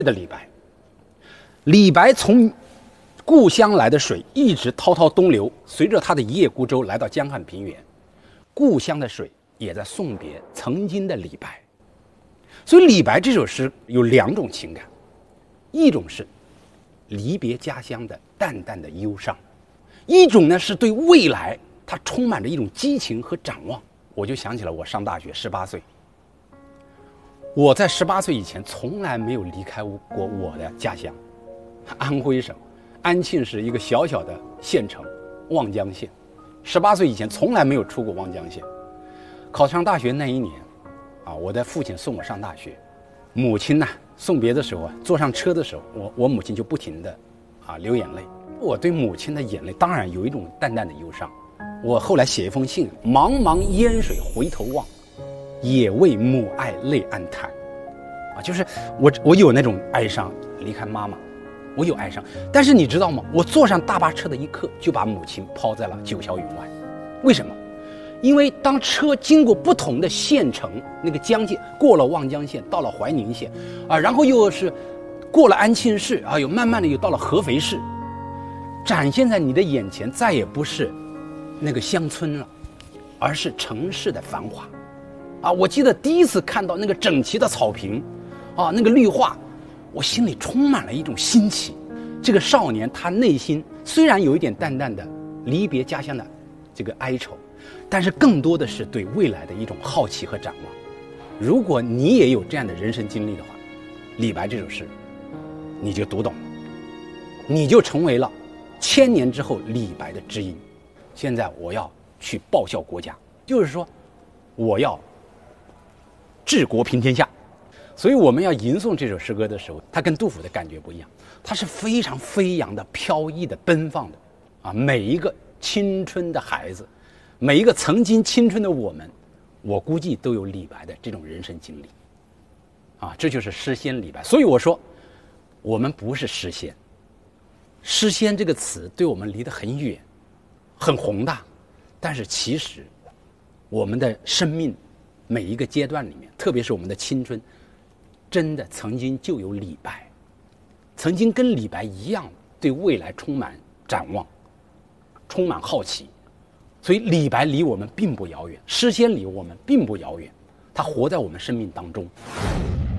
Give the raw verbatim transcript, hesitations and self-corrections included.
的李白。李白从故乡来的水一直滔滔东流，随着他的一叶孤舟来到江汉平原，故乡的水也在送别曾经的李白。所以李白这首诗有两种情感，一种是离别家乡的淡淡的忧伤，一种呢是对未来他充满着一种激情和展望。我就想起了我上大学十八岁，我在十八岁以前从来没有离开过我的家乡，安徽省安庆市一个小小的县城望江县。十八岁以前从来没有出过望江县。考上大学那一年啊，我的父亲送我上大学，母亲呢送别的时候啊，坐上车的时候，我我母亲就不停的啊流眼泪。我对母亲的眼泪当然有一种淡淡的忧伤。我后来写一封信，茫茫烟水回头望，也为母爱泪暗弹。啊，就是我我有那种哀伤，离开妈妈，我有哀伤。但是你知道吗？我坐上大巴车的一刻，就把母亲抛在了九霄云外。为什么？因为当车经过不同的县城，那个疆界，过了望江县，到了怀宁县，啊，然后又是过了安庆市，啊，又慢慢的又到了合肥市，展现在你的眼前，再也不是那个乡村了，而是城市的繁华。啊，我记得第一次看到那个整齐的草坪，啊，那个绿化，我心里充满了一种新奇。这个少年他内心虽然有一点淡淡的离别家乡的这个哀愁，但是更多的是对未来的一种好奇和展望。如果你也有这样的人生经历的话，李白这首诗你就读懂了，你就成为了千年之后李白的知音。现在我要去报效国家，就是说我要治国平天下。所以我们要吟诵这首诗歌的时候，它跟杜甫的感觉不一样，它是非常飞扬的、飘逸的、奔放的啊！每一个青春的孩子，每一个曾经青春的我们，我估计都有李白的这种人生经历啊！这就是诗仙李白。所以我说我们不是诗仙，诗仙这个词对我们离得很远，很宏大，但是其实我们的生命每一个阶段里面，特别是我们的青春，真的曾经就有李白，曾经跟李白一样对未来充满展望，充满好奇。所以李白离我们并不遥远，诗仙离我们并不遥远，他活在我们生命当中。